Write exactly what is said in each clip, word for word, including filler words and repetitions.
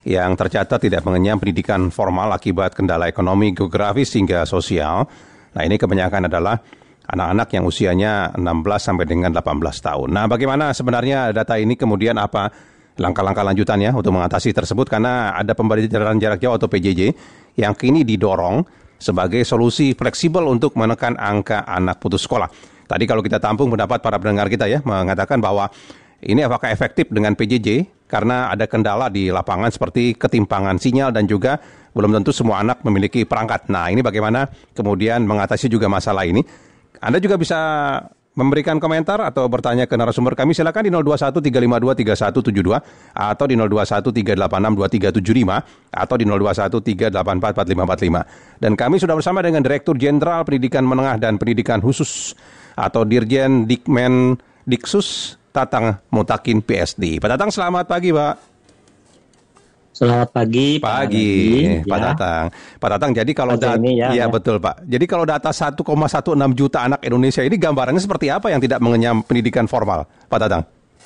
yang tercatat tidak mengenyam pendidikan formal akibat kendala ekonomi, geografis hingga sosial. Nah, ini kebanyakan adalah anak-anak yang usianya enam belas sampai dengan delapan belas tahun. Nah, bagaimana sebenarnya data ini, kemudian apa langkah-langkah lanjutannya untuk mengatasi tersebut? Karena ada pembelajaran jarak jauh atau P J J yang kini didorong sebagai solusi fleksibel untuk menekan angka anak putus sekolah. Tadi kalau kita tampung pendapat para pendengar kita ya, mengatakan bahwa ini apakah efektif dengan P J J? Karena ada kendala di lapangan seperti ketimpangan sinyal dan juga belum tentu semua anak memiliki perangkat. Nah, ini bagaimana kemudian mengatasi juga masalah ini? Anda juga bisa memberikan komentar atau bertanya ke narasumber kami. Silakan di nol dua satu tiga lima dua tiga satu tujuh dua atau di nol dua satu tiga delapan enam dua tiga tujuh lima atau di nol dua satu tiga delapan empat empat lima empat lima. Dan kami sudah bersama dengan Direktur Jenderal Pendidikan Menengah dan Pendidikan Khusus atau Dirjen Dikmen Diksus, Tatang Mutakin P S D. Pak Tatang, selamat pagi, Pak. Selamat pagi, Pagi, Pak, Pak ya. Tatang. Pak Tatang, jadi kalau data, ya, ya, ya betul, Pak. Jadi kalau data satu koma enam belas juta anak Indonesia ini gambarannya seperti apa yang tidak mengenyam pendidikan formal, Pak Tatang?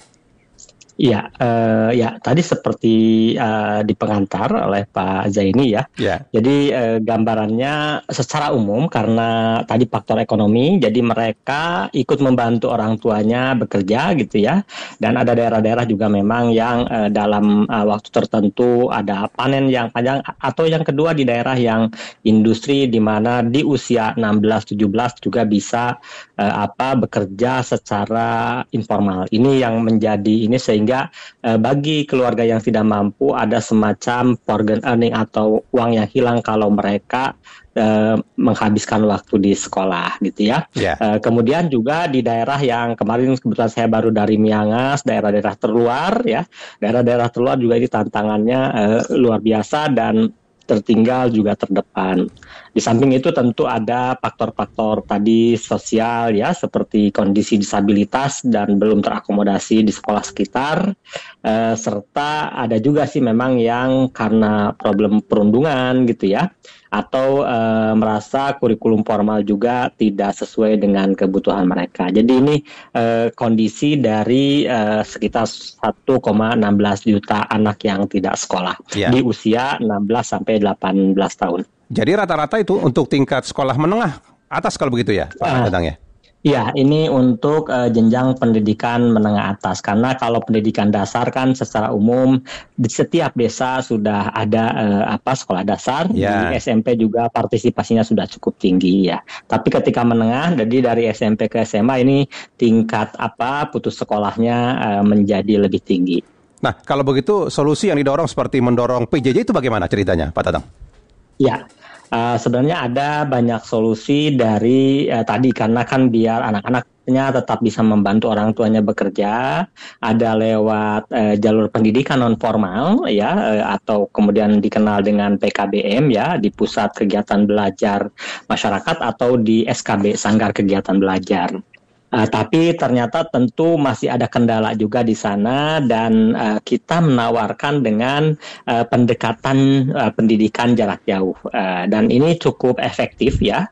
Iya, uh, ya tadi seperti uh, di pengantar oleh Pak Zaini ya. Yeah. Jadi uh, gambarannya secara umum karena tadi faktor ekonomi, jadi mereka ikut membantu orang tuanya bekerja gitu ya. Dan ada daerah-daerah juga memang yang uh, dalam uh, waktu tertentu ada panen yang panjang, atau yang kedua di daerah yang industri di mana di usia enam belas tujuh belas juga bisa uh, apa bekerja secara informal. Ini yang menjadi ini sehingga Sehingga eh, bagi keluarga yang tidak mampu ada semacam forgotten earning atau uang yang hilang kalau mereka eh, menghabiskan waktu di sekolah gitu ya. Yeah. Eh, kemudian juga di daerah yang kemarin kebetulan saya baru dari Miangas, daerah-daerah terluar ya, daerah-daerah terluar juga ini tantangannya eh, luar biasa dan tertinggal juga terdepan. Di samping itu tentu ada faktor-faktor tadi sosial ya, seperti kondisi disabilitas dan belum terakomodasi di sekolah sekitar, eh, serta ada juga sih memang yang karena problem perundungan gitu ya, atau eh, merasa kurikulum formal juga tidak sesuai dengan kebutuhan mereka. Jadi ini eh, kondisi dari eh, sekitar satu koma enam belas juta anak yang tidak sekolah yeah. di usia enam belas sampai delapan belas tahun. Jadi rata-rata itu untuk tingkat sekolah menengah atas kalau begitu ya, Pak Tatang ya? Ya, ini untuk uh, jenjang pendidikan menengah atas. Karena kalau pendidikan dasar kan secara umum di setiap desa sudah ada uh, apa sekolah dasar, yeah. Di S M P juga partisipasinya sudah cukup tinggi ya. Tapi ketika menengah, jadi dari S M P ke S M A ini tingkat apa putus sekolahnya uh, menjadi lebih tinggi. Nah, kalau begitu solusi yang didorong seperti mendorong P J J itu bagaimana ceritanya, Pak Tatang? Ya, uh, sebenarnya ada banyak solusi dari uh, tadi karena kan biar anak-anaknya tetap bisa membantu orang tuanya bekerja, ada lewat uh, jalur pendidikan non formal ya, uh, atau kemudian dikenal dengan P K B M ya, di Pusat Kegiatan Belajar Masyarakat atau di S K B Sanggar Kegiatan Belajar. Uh, tapi ternyata tentu masih ada kendala juga di sana dan uh, kita menawarkan dengan uh, pendekatan uh, pendidikan jarak jauh uh, dan ini cukup efektif ya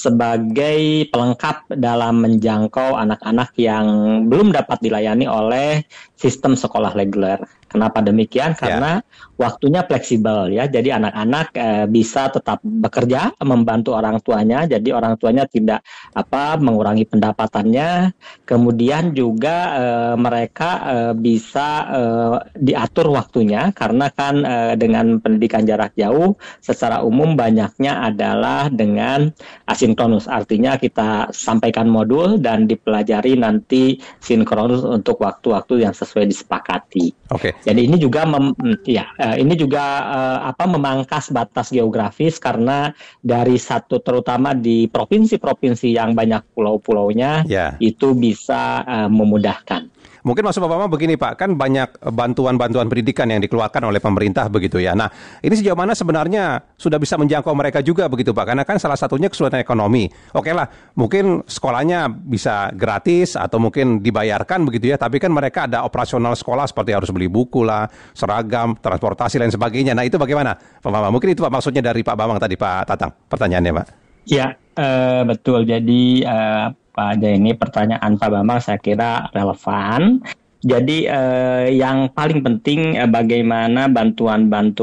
sebagai pelengkap dalam menjangkau anak-anak yang belum dapat dilayani oleh sistem sekolah reguler. Kenapa demikian? Karena yeah. waktunya fleksibel ya. Jadi anak-anak e, bisa tetap bekerja, membantu orang tuanya. Jadi orang tuanya tidak apa mengurangi pendapatannya. Kemudian juga e, mereka e, bisa e, diatur waktunya karena kan e, dengan pendidikan jarak jauh secara umum banyaknya adalah dengan asinkronus. Artinya kita sampaikan modul dan dipelajari nanti sinkronus untuk waktu-waktu yang sesuai disepakati. Oke. Okay. Jadi ini juga mem, ya ini juga uh, apa memangkas batas geografis karena dari satu terutama di provinsi-provinsi yang banyak pulau-pulaunya yeah. itu bisa uh, memudahkan. Mungkin maksud Bapak begini Pak, kan banyak bantuan-bantuan pendidikan yang dikeluarkan oleh pemerintah begitu ya. Nah, ini sejauh mana sebenarnya sudah bisa menjangkau mereka juga begitu Pak? Karena kan salah satunya kesulitan ekonomi. Oke lah, mungkin sekolahnya bisa gratis atau mungkin dibayarkan begitu ya. Tapi kan mereka ada operasional sekolah seperti harus beli buku lah, seragam, transportasi dan sebagainya. Nah itu bagaimana Pak Bambang? Mungkin itu Pak maksudnya dari Pak Bambang tadi Pak Tatang pertanyaannya Pak. Ya, uh, betul. Jadi uh, Pak Jaini, pertanyaan Pak Bambang saya kira relevan. Jadi uh, yang paling penting uh, bagaimana bantuan-bantuan